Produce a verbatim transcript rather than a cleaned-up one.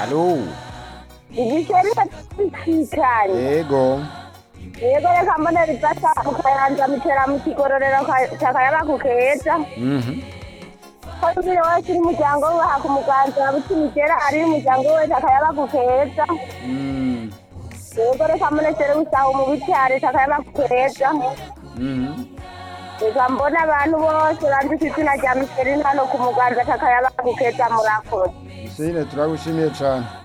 Alo. igiceri cyane Yego. yego reka mbona rifata mukayanza mutera mu kigororero cyakayaba kukeza Mhm. ko biri wese uri umuryango we aha ku muganza butimigera ari umuryango we cyakayaba kukeza Mm. yego reka mbona sere gusaha mu bitare cyakayaba kukeza Mhm. reka mbona abantu bose banditse izina rya Micheline hano ku muganza cyakayaba kukeza murakoze. Sine turagushimiye cyane.